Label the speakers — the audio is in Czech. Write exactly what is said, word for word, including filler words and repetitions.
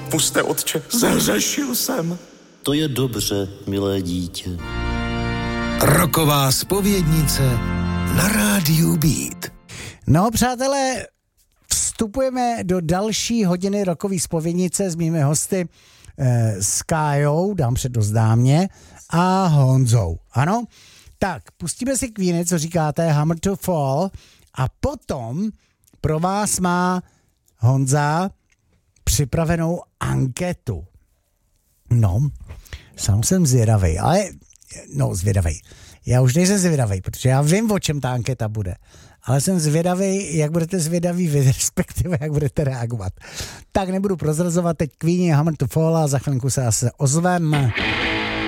Speaker 1: odpuste, otče, zhřešil jsem.
Speaker 2: To je dobře, milé dítě.
Speaker 3: Roková zpovědnice na rádiu Beat.
Speaker 4: No, přátelé, vstupujeme do další hodiny rokový zpovědnice s mými hosty eh, s Kájou, dám přednost dámě, a Honzou. Ano? Tak, pustíme si Queeny, co říkáte, Hammer to Fall, a potom pro vás má Honza připravenou anketu. No, sám jsem zvědavej, ale, no zvědavej. Já už nejsem zvědavej, protože já vím, o čem ta anketa bude. Ale jsem zvědavej, jak budete zvědaví vy, respektive jak budete reagovat. Tak nebudu prozrazovat, teď Queeny, Hammer to Fall, a za chvilku se asi ozveme.